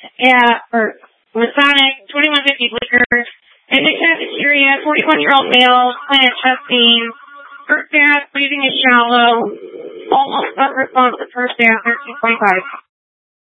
or Masonic, 2150 Liquor, in the cafeteria, 41-year-old male, plant testing, first gas, breathing is shallow, almost unresponsive, first gas, 13.5.